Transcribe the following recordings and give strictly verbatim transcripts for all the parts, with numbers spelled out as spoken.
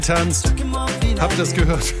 Tanz. Habt ihr das gehört?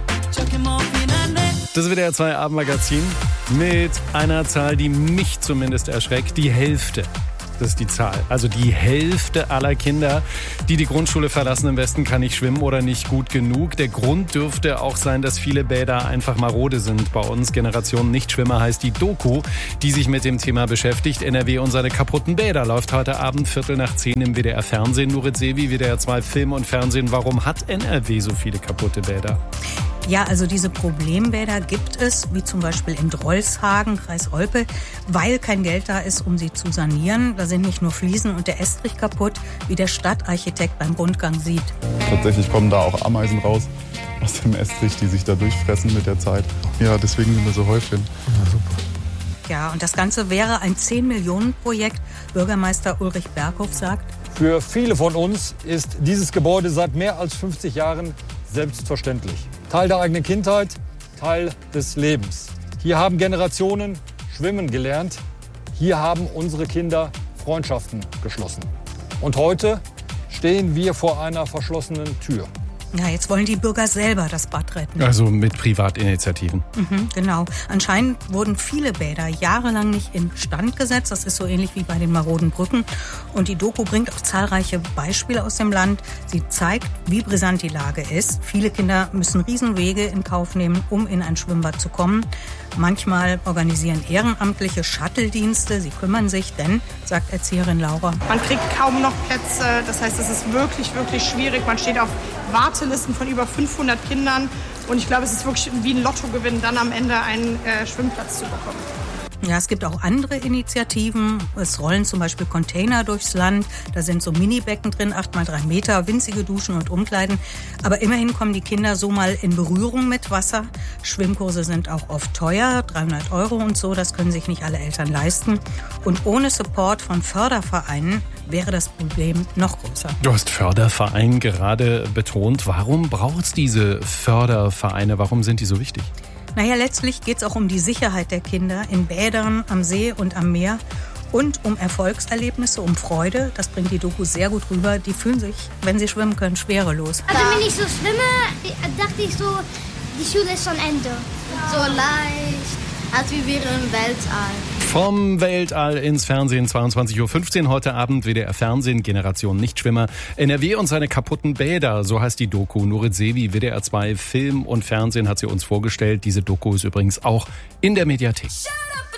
Das W D R zwei Abendmagazin mit einer Zahl, die mich zumindest erschreckt. Die Hälfte. Das ist die Zahl. Also die Hälfte aller Kinder, die die Grundschule verlassen im Westen, kann nicht schwimmen oder nicht gut genug. Der Grund dürfte auch sein, dass viele Bäder einfach marode sind bei uns. Generation Nichtschwimmer heißt die Doku, die sich mit dem Thema beschäftigt. N R W und seine kaputten Bäder läuft heute Abend Viertel nach zehn im W D R Fernsehen. Nurit Sevi, W D R zwei Film und Fernsehen. Warum hat N R W so viele kaputte Bäder? Ja, also diese Problembäder gibt es, wie zum Beispiel in Drolshagen, Kreis Olpe, weil kein Geld da ist, um sie zu sanieren. Da sind nicht nur Fliesen und der Estrich kaputt, wie der Stadtarchitekt beim Rundgang sieht. Tatsächlich kommen da auch Ameisen raus aus dem Estrich, die sich da durchfressen mit der Zeit. Ja, deswegen sind wir so Häufchen. Ja, super. Ja, und das Ganze wäre ein zehn Millionen Projekt. Bürgermeister Ulrich Berghoff sagt: Für viele von uns ist dieses Gebäude seit mehr als fünfzig Jahren selbstverständlich. Teil der eigenen Kindheit, Teil des Lebens. Hier haben Generationen schwimmen gelernt. Hier haben unsere Kinder Freundschaften geschlossen. Und heute stehen wir vor einer verschlossenen Tür. Ja, jetzt wollen die Bürger selber das Bad retten. Also mit Privatinitiativen. Mhm, genau. Anscheinend wurden viele Bäder jahrelang nicht instand gesetzt. Das ist so ähnlich wie bei den maroden Brücken. Und die Doku bringt auch zahlreiche Beispiele aus dem Land. Sie zeigt, wie brisant die Lage ist. Viele Kinder müssen Riesenwege in Kauf nehmen, um in ein Schwimmbad zu kommen. Manchmal organisieren Ehrenamtliche Shuttle-Dienste. Sie kümmern sich, denn, sagt Erzieherin Laura, man kriegt kaum noch Plätze. Das heißt, es ist wirklich, wirklich schwierig. Man steht auf Wartelisten von über fünfhundert Kindern. Und ich glaube, es ist wirklich wie ein Lottogewinn, dann am Ende einen äh, Schwimmplatz zu bekommen. Ja, es gibt auch andere Initiativen. Es rollen zum Beispiel Container durchs Land. Da sind so Mini-Becken drin, acht mal drei Meter, winzige Duschen und Umkleiden. Aber immerhin kommen die Kinder so mal in Berührung mit Wasser. Schwimmkurse sind auch oft teuer, dreihundert Euro und so. Das können sich nicht alle Eltern leisten. Und ohne Support von Fördervereinen wäre das Problem noch größer. Du hast Förderverein gerade betont. Warum braucht es diese Fördervereine? Warum sind die so wichtig? Naja, letztlich geht es auch um die Sicherheit der Kinder in Bädern, am See und am Meer und um Erfolgserlebnisse, um Freude. Das bringt die Doku sehr gut rüber. Die fühlen sich, wenn sie schwimmen können, schwerelos. Also wenn ich so schwimme, dachte ich so, die Schule ist schon Ende. So leicht, als wir wären im Weltall. Vom Weltall ins Fernsehen, zweiundzwanzig Uhr fünfzehn heute Abend, W D R Fernsehen, Generation Nichtschwimmer, N R W und seine kaputten Bäder, so heißt die Doku. Nurit Sevi, W D R zwei Film und Fernsehen hat sie uns vorgestellt. Diese Doku ist übrigens auch in der Mediathek.